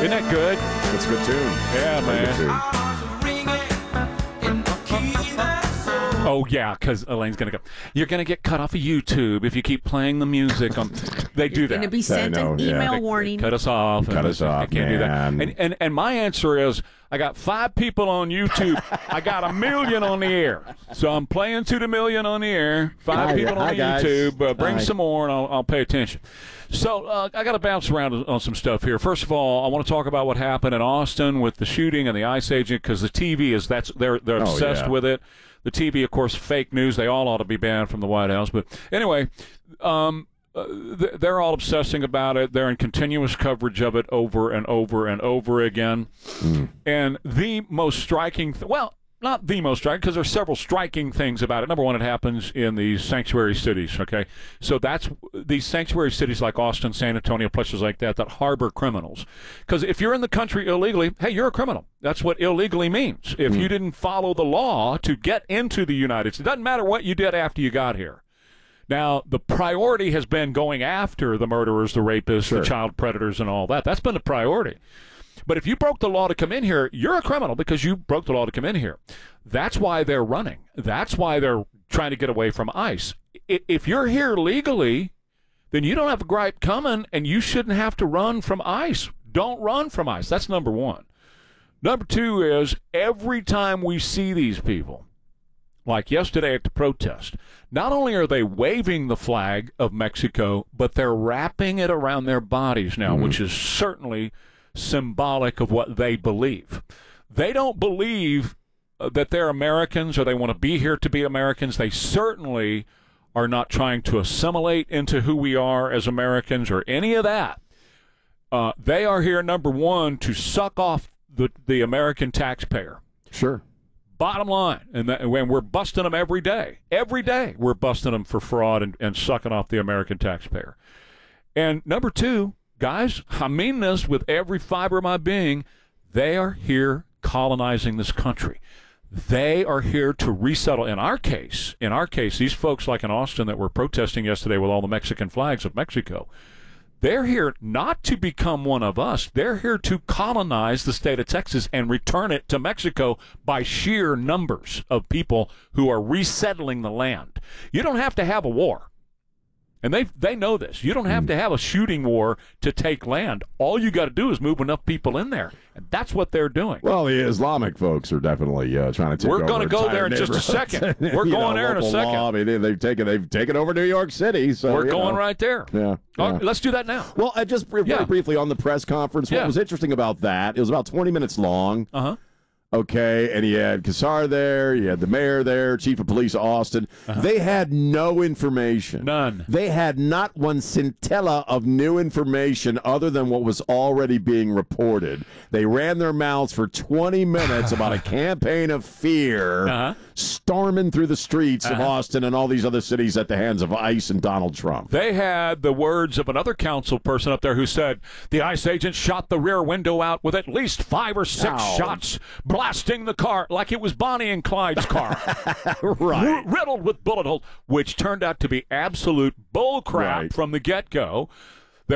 Isn't that good? That's a good tune. Yeah, man. Good tune. Oh, yeah, because Elaine's going to go. You're going to get cut off of YouTube if you keep playing the music. They do that. You're going to be sent an email warning. Cut us off. Cut us off, can't do man. that. And my answer is, I got 5 people on YouTube. I got 1 million on the air. So I'm playing to the million on the air. 5 people on YouTube. Bring some more, and I'll pay attention. So I got to bounce around on some stuff here. First of all, I want to talk about what happened in Austin with the shooting and the ICE agent, because the TV is they're obsessed with it. The TV, of course, fake news. They all ought to be banned from the White House. But anyway, they're all obsessing about it. They're in continuous coverage of it over and over and over again. And the most striking, not the most striking, because there's several striking things about it. Number one, it happens in these sanctuary cities, okay? So that's these sanctuary cities like Austin, San Antonio, places like that harbor criminals. Because if you're in the country illegally, hey, you're a criminal. That's what illegally means. If you didn't follow the law to get into the United States, it doesn't matter what you did after you got here. Now, the priority has been going after the murderers, the rapists, the child predators, and all that. That's been the priority. But if you broke the law to come in here, you're a criminal because you broke the law to come in here. That's why they're running. That's why they're trying to get away from ICE. If you're here legally, then you don't have a gripe coming, and you shouldn't have to run from ICE. Don't run from ICE. That's number one. Number two is every time we see these people, like yesterday at the protest, not only are they waving the flag of Mexico, but they're wrapping it around their bodies now, which is certainly symbolic of what they believe. They don't believe that they're Americans or they want to be here to be Americans. They certainly are not trying to assimilate into who we are as Americans or any of that. They are here, number one, to suck off the American taxpayer. Sure. Bottom line. And when we're busting them every day. Every day we're busting them for fraud and sucking off the American taxpayer. And number two, guys, I mean this with every fiber of my being, they are here colonizing this country. They are here to resettle. In our case, these folks like in Austin that were protesting yesterday with all the Mexican flags of Mexico, they're here not to become one of us. They're here to colonize the state of Texas and return it to Mexico by sheer numbers of people who are resettling the land. You don't have to have a war. And they know this. You don't have to have a shooting war to take land. All you got to do is move enough people in there. And that's what they're doing. Well, the Islamic folks are definitely trying to take over. We're going to go there in just a second. We're going there in a second. Law, I mean, they've taken over New York City. So we're going right there. Yeah. Let's do that now. Well, just very briefly on the press conference, what was interesting about that, it was about 20 minutes long. Uh-huh. Okay, and he had Kassar there, you had the mayor there, chief of police Austin. They had no information. None. They had not one scintilla of new information other than what was already being reported. They ran their mouths for 20 minutes about a campaign of fear storming through the streets of Austin and all these other cities at the hands of ICE and Donald Trump. They had the words of another council person up there who said, the ICE agent shot the rear window out with at least 5 or 6 shots, blasting the car like it was Bonnie and Clyde's car. Riddled with bullet holes, which turned out to be absolute bull crap from the get-go.